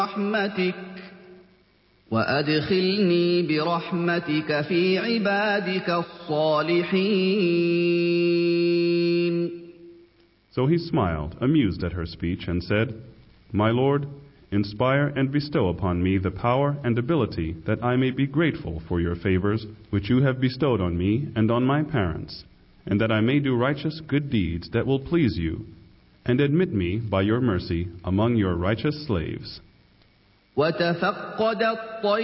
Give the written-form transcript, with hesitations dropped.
برحمتك وأدخلني برحمتك في عبادك الصالحين. So he smiled, amused at her speech, and said, My Lord, inspire and bestow upon me the power and ability that I may be grateful for your favors which you have bestowed on me and on my parents, and that I may do righteous good deeds that will please you, and admit me by your mercy among your righteous slaves. وتفقد الطير